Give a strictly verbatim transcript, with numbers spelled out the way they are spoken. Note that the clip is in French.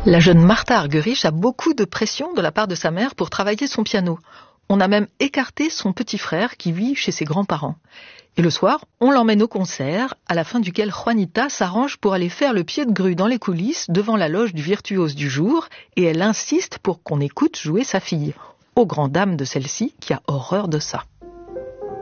La jeune Martha Argerich a beaucoup de pression de la part de sa mère pour travailler son piano. On a même écarté son petit frère qui vit chez ses grands-parents. Et le soir, on l'emmène au concert, à la fin duquel Juanita s'arrange pour aller faire le pied de grue dans les coulisses devant la loge du virtuose du jour, et elle insiste pour qu'on écoute jouer sa fille, aux grand dames de celle-ci qui a horreur de ça.